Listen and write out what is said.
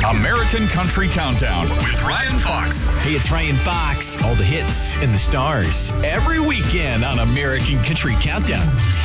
American Country Countdown with Ryan Fox. Hey, it's Ryan Fox. All the hits and the stars every weekend on American Country Countdown.